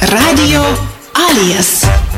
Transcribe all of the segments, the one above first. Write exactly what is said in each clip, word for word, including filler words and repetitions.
Radio Alijas.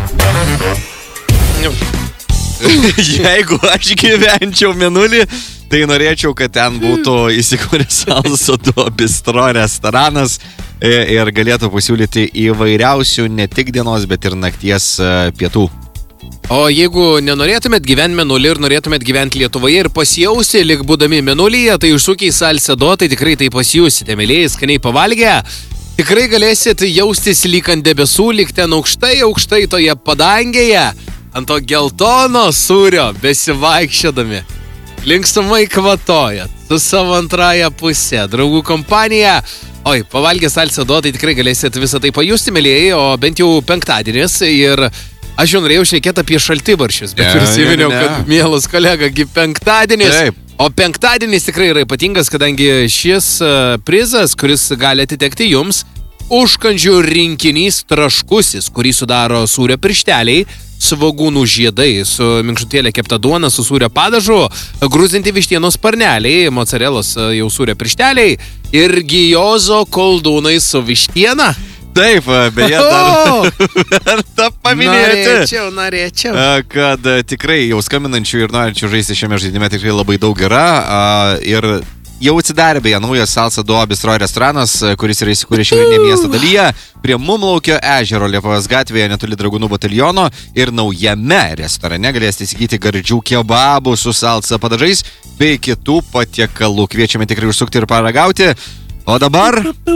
Jeigu aš gyvenčiau Mėnulį, tai norėčiau, kad ten būtų įsikūręs Salsa do Bistro restoranas ir galėtų pasiūlyti įvairiausių ne tik dienos, bet ir nakties pietų. O jeigu nenorėtumėt gyventi Mėnulį ir norėtumėt gyventi Lietuvoje ir pasijausti, lyg būdami Mėnulyje, tai užsukiai Salsa do, tai tikrai tai pasijusite, mėlyjei, skaniai pavalgę. Tikrai galėsit jaustis lyg ant debesų, lyg ten aukštai, aukštai toje padangėje, ant to geltono sūrio besivaikščiodami. Linksmai kvatojat su savo antrąją pusę, draugų kompanija. Oi, pavalgę Salsa do, tai tikrai galėsit visą tai pajusti, mėlyjei, o bent jau penktadienis ir aš jau norėjau šnekėti apie šaltibarščius, bet yeah, prisiminiau, yeah, yeah. kad mielas kolega, penktadienis. Taip. O penktadienis tikrai yra ypatingas, kadangi šis uh, prizas, kuris gali atitekti jums, užkandžių rinkinys traškusis, kurį sudaro sūrio piršteliai, svogūnų žiedai, su minkštutėlė kepta duona, su sūrio padažu, grūzinti vištienos sparneliai, mocarelos jau sūrio piršteliai ir gijozo koldūnai su vištiena. Taip, beje, dar verta paminėti. Norėčiau, norėčiau. Kad tikrai jau skambinančių ir norinčių žaisti šiame žaidime tikrai labai daug yra. Ir jau atsidarė beje naujas Salsa do Bistro restoranas, kuris yra įsikūręs šiaurinėje miesto dalyje, prie Mumlaukio ežero Liepojos gatvėje netoli Dragūnų bataliono. Ir naujame restorane galėsite įsigyti gardžių kebabų su salsa padažais bei kitų patiekalų. Kviečiame tikrai užsukti ir paragauti. O dabar?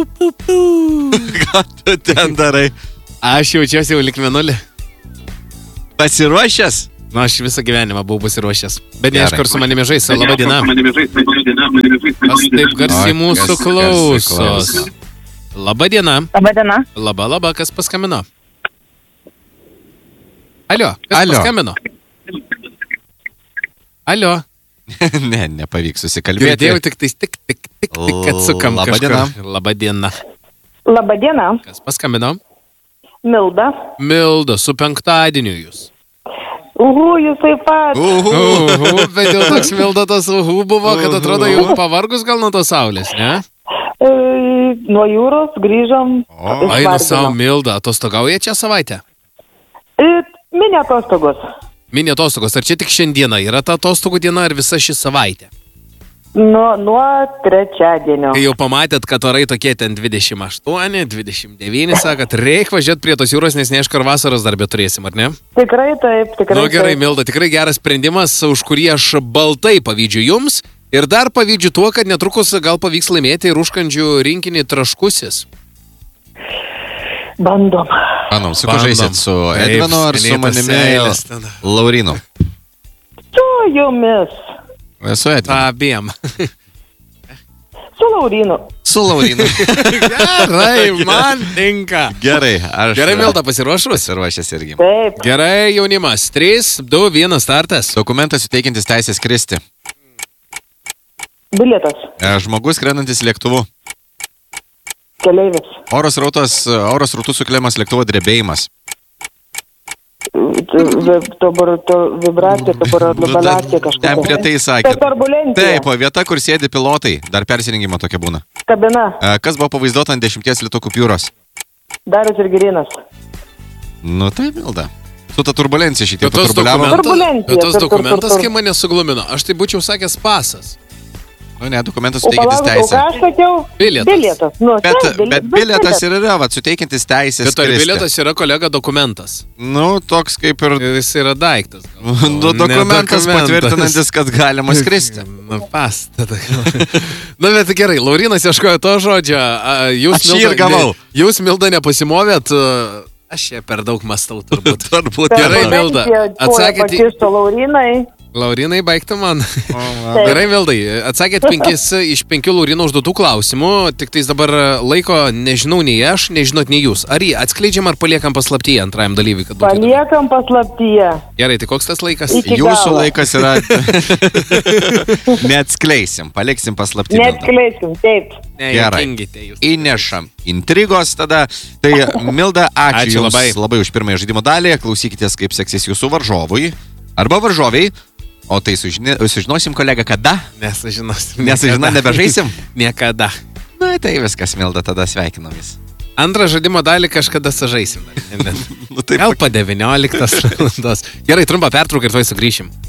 Ką tu ten darai? Aš jaučiuosi jau lyg Mėnulį. Pasiruošęs? Na, aš visą gyvenimą buvau pasiruošęs. Bet ne iš kur su manimi žaisa. Labą dieną. Kas taip garsiai mūsų klausos? Labą dieną. Labą dieną. Labą, labą, kas paskambino? Alio, kas Alio. paskambino? Alio. Ne, nepavyks susikalbėti. Girdėjau tik tais tik, tik, tik, tik, kad sukam Labą kažkur. dieną. Labą dieną. Labą dieną. Kas paskambino? Milda. Milda, su penktadieniu jūs. Uhu, jūs taip pat. Uhu. Uhu, bet jau toks Milda tas uhu buvo, kad atrodo jau pavargus gal nuo tos saulės, ne? E, nuo jūros grįžom. Einu savo Milda, atostogauja čia savaitę? E, mini atostogos. Mini atostogos, ar čia tik šiandieną yra ta atostogų diena ar visa ši savaitė? Nuo, nuo trečiadienio. Kai jau pamatėt, kad orai tokie ten dvidešimt aštuoni, dvidešimt devyni, sakat, reik važiuoti prie tos jūros, nes neaišku, ar vasaros darbę turėsim, ar ne? Tikrai taip, tikrai Nu gerai, taip. Milda, tikrai geras sprendimas, už kurį aš baltai pavydžiu jums ir dar pavydžiu tuo, kad netrukus gal pavyks laimėti ir užkandžių rinkinį traškusis. Bandom. Manom, su kuo žaisit? Su Edvinu ar su manimi Laurinu? Su jumis. Su Edvinu. Abiem. Su Laurinu. Su Laurinu. Gerai, man tinka. Gerai, aš... Gerai, Milda, pasiruošus? Pasiruošęs irgi. Taip. Gerai, jaunimas. trys, du, vienas startas. Dokumentas suteikiantis teisę skristi. Bilietas. Žmogus skrendantis lėktuvu. Keleivis. Oros rautas, oros rautų sukeliamas lėktuvo drebėjimas. Vibracija, turbulacija kažkokia. Ten prie tai sakė. Tai turbulencija. Taip, vieta, kur sėdi pilotai. Dar persirengimo tokia būna. Kabina. Kas buvo pavaizduota ant dešimties litų kupiūros? Darius ir Girinas. Nu tai, Milda. Su ta turbulencija šitie Bet tas paturbuliavo. dokumentas, bet tas Tur- tur- dokumentas tur- tur- kai mane suglumino. Aš tai būčiau sakęs pasas. Nu ne, dokumentas O suteikiantis palauk, o ką teisę. aš sakiau? Bilietas. Bilietas. Nu, Bet, taip, bil- bet bilietas ir yra, va, suteikiantis teisę Bet ar skristi. bilietas yra kolega dokumentas? Nu, toks kaip ir Jis yra daiktas. du dokumentas patvirtinantis, kad galima skristi. Na, pas. Tada. Na, bet gerai, Laurinas ieškojo to žodžio. a, Jūs, Aš jį ir Milda, gavau. ne, jūs, Milda, nepasimovėt. a, Aš čia per daug mastau turbūt. Turbūt Gerai, yra. Milda, atsakėt į- Pakišto Laurinai. Laurinai, baigtų man. Taip. Gerai, Mildai, atsakėt penkis iš penkių Laurino užduotų klausimų, tik tais dabar laiko nežinau nei aš, nežinot nei jūs. Ar jį atskleidžiam ar paliekam paslaptyje antrajam dalyviui? Kad būtų įdomu? Paliekam paslaptyje. Gerai, tai koks tas laikas? Iki Jūsų galo. laikas yra... Neatskleisim, paliksim paslaptį. Milda. Neatskleisim, taip. Ne, Gerai. juokingite jūs. Įnešam intrigos tada. Tai Milda, ačiū, Ačiū jums labai. labai už pirmąją žaidimo dalį. Klausykitės, kaip seksis jūsų varžovui arba varžoviai. O tai sužini, sužinosim, kolega, kada? Nesužinosim. Nesužino, nebežaisim? Niekada. Na, tai viskas, Milda, tada sveikinam vis. Antrą žaidimo dalį kažkada sužaisim. Nu, taip, Gal po devynioliktos valandos. Gerai, trumpą pertrauką ir tuoj sugrįšim.